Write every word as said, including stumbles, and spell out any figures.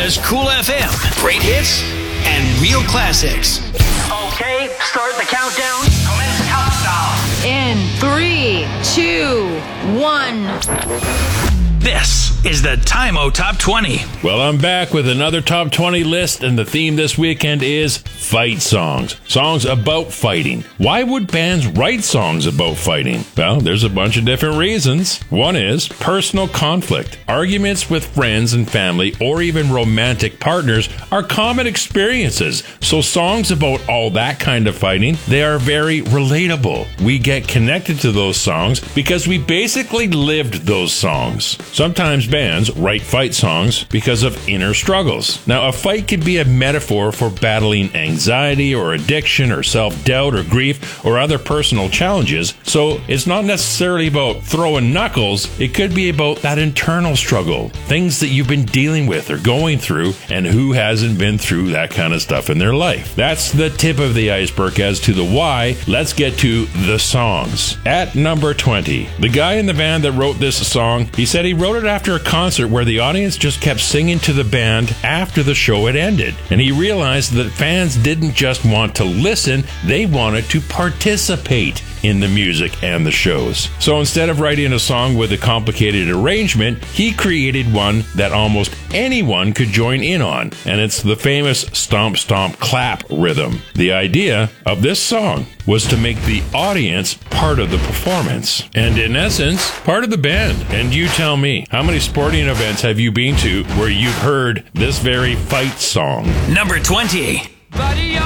Regina's Cool F M. Great hits and real classics. Okay, start the countdown. Commence countdown. In three, two, one. This is the Time-O Top twenty. Well, I'm back with another Top twenty list, and the theme this weekend is fight songs. Songs about fighting. Why would bands write songs about fighting? Well, there's a bunch of different reasons. One is personal conflict. Arguments with friends and family, or even romantic partners, are common experiences. So songs about all that kind of fighting, they are very relatable. We get connected to those songs because we basically lived those songs. Sometimes bands write fight songs because of inner struggles. Now, a fight could be a metaphor for battling anxiety or addiction or self-doubt or grief or other personal challenges, so it's not necessarily about throwing knuckles. It could be about that internal struggle, things that you've been dealing with or going through, and who hasn't been through that kind of stuff in their life. That's the tip of the iceberg as to the why. Let's get to the songs. At number twenty, the guy in the band that wrote this song, he said he wrote it after a concert where the audience just kept singing to the band after the show had ended. And he realized that fans didn't just want to listen, they wanted to participate in the music and the shows. So instead of writing a song with a complicated arrangement, he created one that almost anyone could join in on. And it's the famous stomp stomp clap rhythm. The idea of this song was to make the audience part of the performance, and in essence, part of the band. And you tell me, how many sporting events have you been to where you've heard this very fight song? Number twenty.